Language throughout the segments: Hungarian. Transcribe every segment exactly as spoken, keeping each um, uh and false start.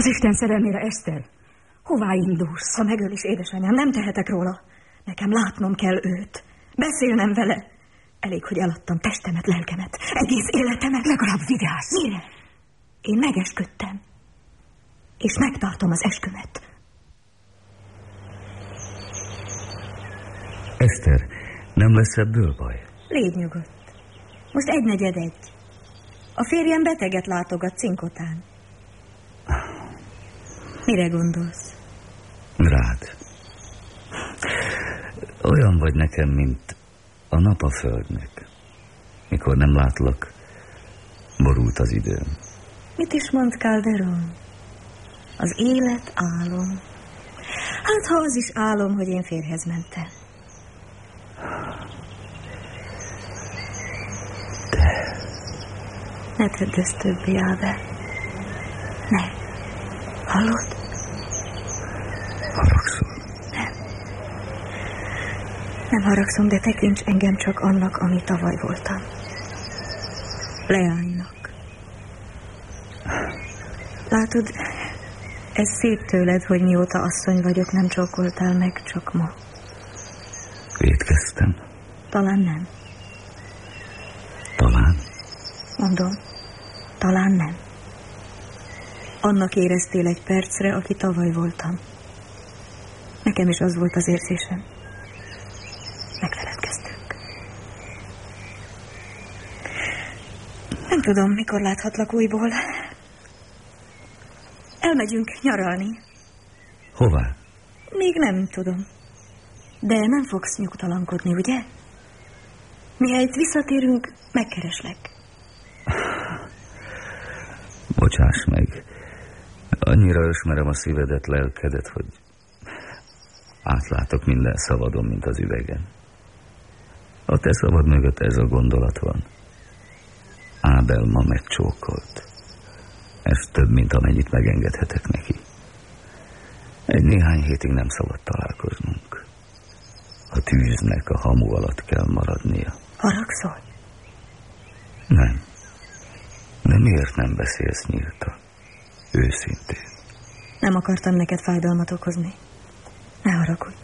Az Isten szerelmére, Eszter, hová indulsz? Ha megöl is, édesanyám, nem tehetek róla. Nekem látnom kell őt. Beszélnem vele. Elég, hogy eladtam testemet, lelkemet, egész életemet. Legalább vigyázz. Mire? Én megesküdtem. És megtartom az eskümet. Eszter, nem lesz ebből baj? Légy nyugodt. Most egynegyed egy. A férjem beteget látogat Cinkotán. Mire gondolsz? Rád. Olyan vagy nekem, mint a nap a földnek. Mikor nem látlak, borult az időm. Mit is mond Calderon? Az élet álom. Hát, ha az is álom, hogy én férjhez mentem. De... Ne tedd ezt többé, Ábel. Ne. Hallod? Haragszol? Nem. Nem haragszom, de tekints engem csak annak, ami tavaly voltam. Leánynak. Látod, ez szép tőled, hogy mióta asszony vagyok, nem csókoltál meg, csak ma. Vétkeztem? Talán nem. Talán? Mondom, talán nem. Annak éreztél egy percre, aki tavaly voltam. Nekem is az volt az érzésem. Megfeledkeztünk. Nem tudom, mikor láthatlak újból. Elmegyünk nyaralni. Hová? Még nem tudom. De nem fogsz nyugtalankodni, ugye? Mihelyt visszatérünk, megkereslek. Bocsáss meg. Annyira ismerem a szívedet, lelkedet, hogy átlátok minden szavadon, mint az üvegen. A te szavad mögött ez a gondolat van. Ábel ma megcsókolt. Ez több, mint amennyit megengedhetek neki. Egy néhány hétig nem szabad találkoznunk. A tűznek a hamu alatt kell maradnia. Haragszol? Nem. De miért nem beszélsz nyíltan? Őszintén. Nem akartam neked fájdalmat okozni. Ne haragudj.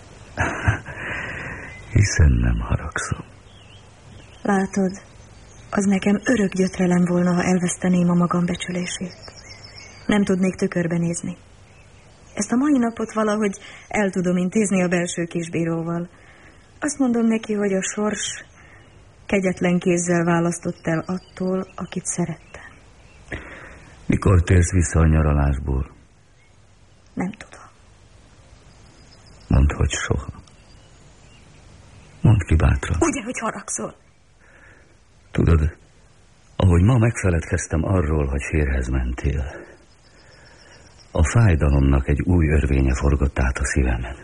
Hiszen nem haragszom. Látod, az nekem örök gyötrelem volna, ha elveszteném a magam becsülését. Nem tudnék tükörbe nézni. Ezt a mai napot valahogy el tudom intézni a belső kisbíróval. Azt mondom neki, hogy a sors kegyetlen kézzel választott el attól, akit szerettem. Mikor térsz vissza a nyaralásból? Nem tudom. Mondd, hogy soha. Mondd ki bátran. Ugye, hogy haragszol? Tudod, ahogy ma megfeledkeztem arról, hogy férhez mentél, a fájdalomnak egy új örvénye forgott át a szívemen.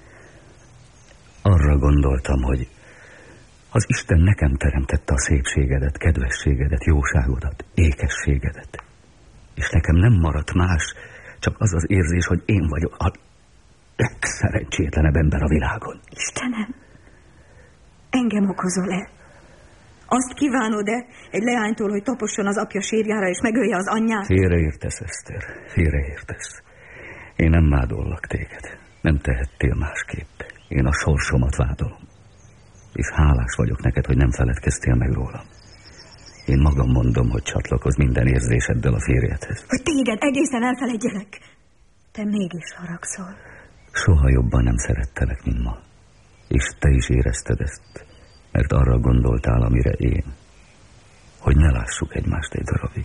Arra gondoltam, hogy az Isten nekem teremtette a szépségedet, kedvességedet, jóságodat, ékességedet. És nekem nem maradt más, csak az az érzés, hogy én vagyok a legszerencsétlenebb ember a világon. Istenem, engem okozol-e? Azt kívánod-e egy leánytól, hogy taposson az apja sírjára és megölje az anyját? Félreértesz, Eszter, félreértesz. Én nem vádollak téged. Nem tehettél másképp. Én a sorsomat vádolom. És hálás vagyok neked, hogy nem feledkeztél meg rólam. Én magam mondom, hogy csatlakozz minden érzéseddel a férjedhez. Hogy téged egészen elfeledjelek. Te mégis haragszol. Soha jobban nem szerettelek, mint ma. És te is érezted ezt, mert arra gondoltál, amire én, hogy ne lássuk egymást egy darabig.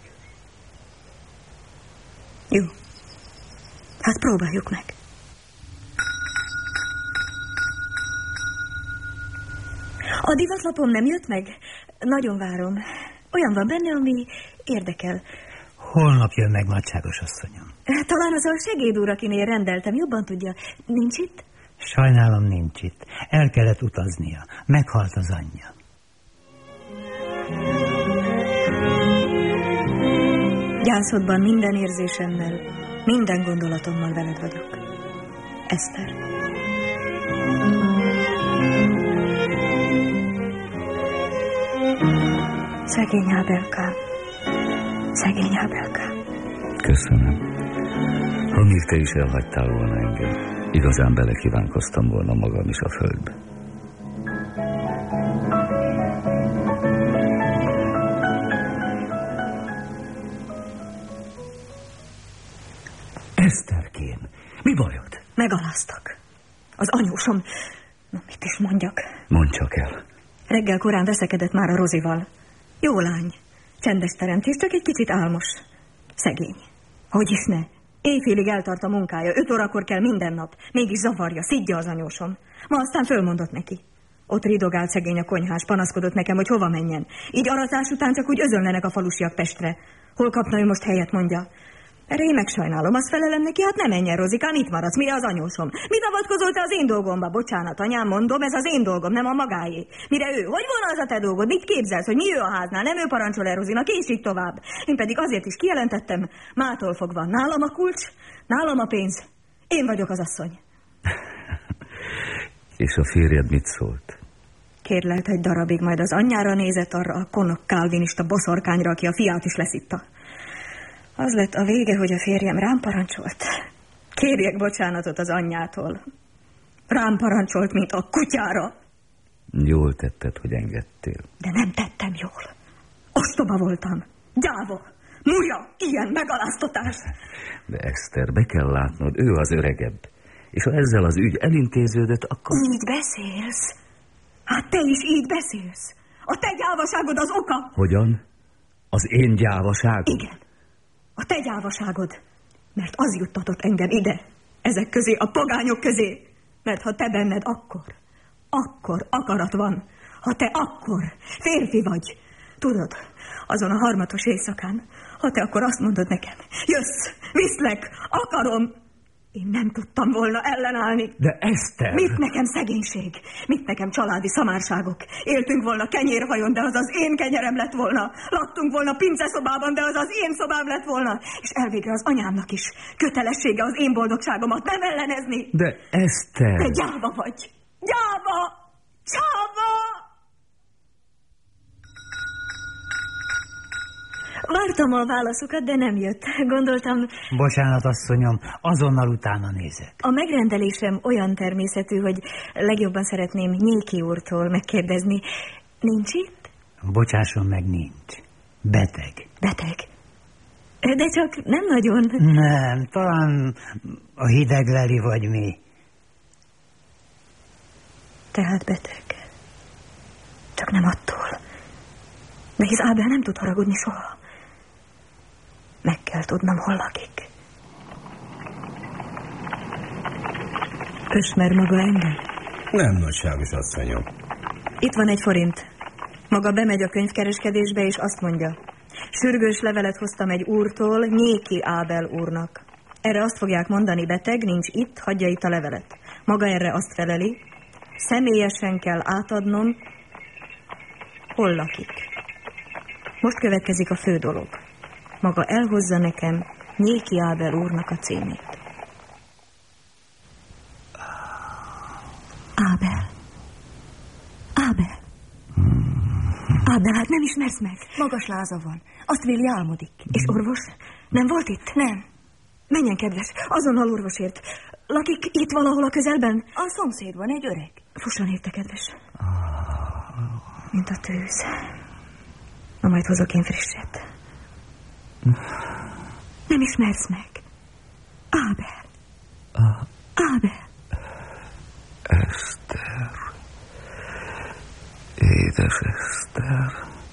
Jó. Hát próbáljuk meg. A divatlapom nem jött meg? Nagyon várom. Olyan van benne, ami érdekel. Holnap jön meg, nagyságos asszonyom. Talán az a segédúr, akinél rendeltem, jobban tudja. Nincs itt? Sajnálom, nincs itt. El kellett utaznia. Meghalt az anyja. Gyászodban minden érzésemmel, minden gondolatommal veled vagyok. Eszter. Szegény Ábelkám. Szegény Ábelkám. Köszönöm. Ha még te is elhagytál volna engem, igazán belekívánkoztam volna magam is a földbe. Eszterkém, mi bajod? Megaláztak. Az anyósom... No, mit is mondjak? Mondd csak el. Reggel korán veszekedett már a Rozival. Jó lány. Csendes teremtés, csak egy kicsit álmos. Szegény. Hogy is ne? Éjfélig eltart a munkája, öt órakor kell minden nap. Mégis zavarja, szidja az anyósom. Ma aztán fölmondott neki. Ott ridogált szegény a konyhás, panaszkodott nekem, hogy hova menjen. Így aratás után csak úgy özönlenek a falusiak Pestre. Hol kapna ő most helyet, mondja. Erre én megsajnálom, azt felelem neki, hát ne menjen, Rozikám, itt maradsz, mire az anyósom? Mit avatkozol te az én dolgomba? Bocsánat, anyám, mondom, ez az én dolgom, nem a magáé. Mire ő? Hogy volna az a te dolgod? Mit képzelsz, hogy mi ő a háznál? Nem ő parancsol el Rozinak, és így tovább. Én pedig azért is kijelentettem, mától fogva nálam a kulcs, nálam a pénz. Én vagyok az asszony. És a férjed mit szólt? Kérlelt egy darabig, majd az anyjára nézett, arra a konok kálvinista boszorkányra, aki a fiát is leszitta. Az lett a vége, hogy a férjem rám parancsolt. Kérjek bocsánatot az anyjától. Rám parancsolt, mint a kutyára. Jól tetted, hogy engedtél. De nem tettem jól. Ostoba voltam. Gyáva. Múlja. Ilyen megaláztatás. De Eszter, be kell látnod, ő az öregebb. És ha ezzel az ügy elintéződött, akkor... Így beszélsz? Hát te is így beszélsz. A te gyávaságod az oka. Hogyan? Az én gyávaságom? Igen. A te gyávaságod, mert az juttatott engem ide, ezek közé, a pogányok közé. Mert ha te benned akkor, akkor akarat van. Ha te akkor férfi vagy. Tudod, azon a harmatos éjszakán, ha te akkor azt mondod nekem, jössz, viszlek, akarom. Én nem tudtam volna ellenállni. De Eszter! Mit nekem szegénység? Mit nekem családi szamárságok? Éltünk volna kenyérhajon, de az az én kenyerem lett volna. Laktunk volna pinceszobában, de az az én szobám lett volna. És elvégre az anyámnak is kötelessége az én boldogságomat nem ellenezni. De Eszter! De gyáva vagy! Gyáva! Gyáva! Vártam a válaszokat, de nem jött. Gondoltam... Bocsánat, asszonyom, azonnal utána nézek. A megrendelésem olyan természetű, hogy legjobban szeretném Nyéki úrtól megkérdezni. Nincs itt? Bocsásson meg, nincs. Beteg. Beteg? De csak nem nagyon... Nem, talán a hidegleli vagy mi. Tehát beteg. Csak nem attól. De hisz Ábel nem tud haragudni soha. Meg kell tudnom, hol lakik. Ismer maga engem? Nem nagyságos asszonyom. Itt van egy forint. Maga bemegy a könyvkereskedésbe, és azt mondja. Sürgős levelet hoztam egy úrtól, Nyéki Ábel úrnak. Erre azt fogják mondani, beteg, nincs itt, hagyja itt a levelet. Maga erre azt feleli. Személyesen kell átadnom, hol lakik. Most következik a fő dolog. Maga elhozza nekem Nyéki Ábel úrnak a címét. Ábel. Ábel. Ábel, hát nem ismersz meg? Magas láza van. Azt véli, álmodik. És orvos? Nem volt itt? Nem. Menjen, kedves, azonnal orvosért. Lakik itt valahol a közelben? A szomszédban, egy öreg. Fusson érte, kedves. Mint a tűz. Na, majd hozok én frisset. Nem ismersz meg? Ábel. Ábel. Eszter. Édes Eszter.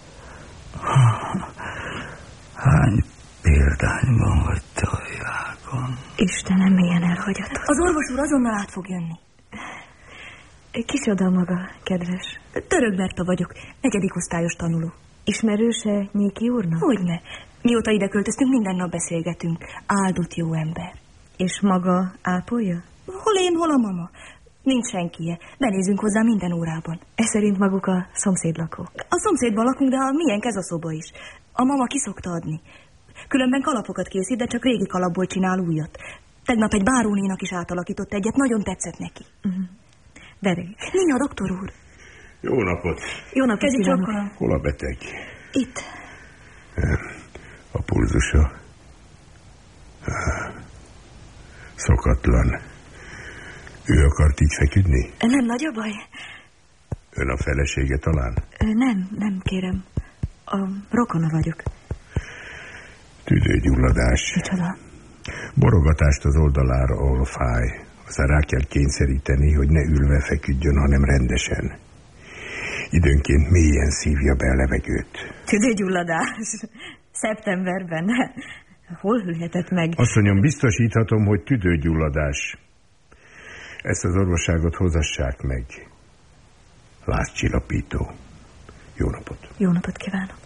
Hány példányban vagy te a világon? Istenem, milyen elhagyatott. Az orvos úr azonnal át fog jönni. Kicsoda maga, kedves? Török Berta vagyok, negyedik osztályos tanuló. Ismerőse Nyéki úrnak? Hogyne. Mióta ide költöztünk, minden nap beszélgetünk. Áldott jó ember. És maga ápolja? Hol én, hol a mama. Nincs senkije. Benézünk hozzá minden órában. Ez szerint maguk a szomszédlakók. A szomszédban lakunk, de a miénk ez a szoba is. A mama ki szokta adni. Különben kalapokat készít, de csak régi kalapból csinál újat. Tegnap egy bárónénak is átalakított egyet, nagyon tetszett neki. Uh-huh. De rég. Mi a doktor úr? Jó napot. Jó napot kívánok. Hol a beteg? Itt. A pulzusa. Szokatlan. Ő akart így feküdni? Nem nagy a baj? Ön a felesége talán? Nem, nem kérem. A rokona vagyok. Tüdőgyulladás. Micsoda? Borogatást az oldalára, ahol fáj. Aztán rá kell kényszeríteni, hogy ne ülve feküdjön, hanem rendesen. Időnként mélyen szívja be a levegőt. Tüdőgyulladás? Szeptemberben? Hol ülhetett meg? Asszonyom, biztosíthatom, hogy tüdőgyulladás. Ezt az orvosságot hozassák meg. Lázcsillapító. Jó napot. Jó napot kívánok.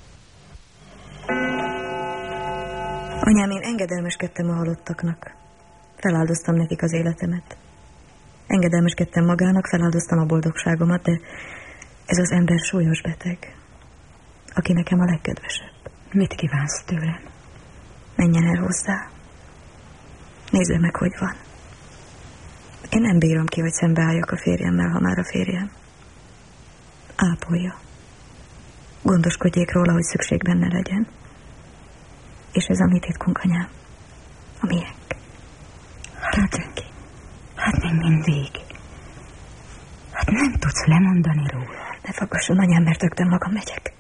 Anyám, én engedelmeskedtem a halottaknak. Feláldoztam nekik az életemet. Engedelmeskedtem magának, feláldoztam a boldogságomat, de ez az ember súlyos beteg, aki nekem a legkedvesebb. Mit kívánsz tőlem? Menjen el hozzá. Nézze meg, hogy van. Én nem bírom ki, hogy szembeálljak a férjemmel, ha már a férjem. Ápolja. Gondoskodjék róla, hogy szükségben ne legyen. És ez a mi titkunk, anyám. A miénk. Hát, hát még mindig. Hát nem tudsz lemondani róla. Ne faggasson, anyám, mert rögtön magam megyek.